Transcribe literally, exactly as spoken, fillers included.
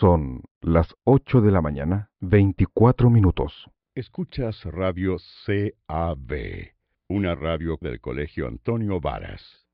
Son las ocho de la mañana, veinticuatro minutos. Escuchas Radio C A B, una radio del Colegio Antonio Varas.